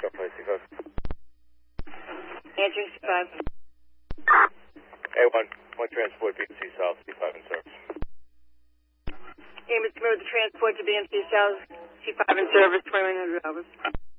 Go for C5. Answering C5. A1, one transport, BMC South, C5 in service. Hey, Mr. Mayor, the transport to BMC South, C5 in service, 2100 hours.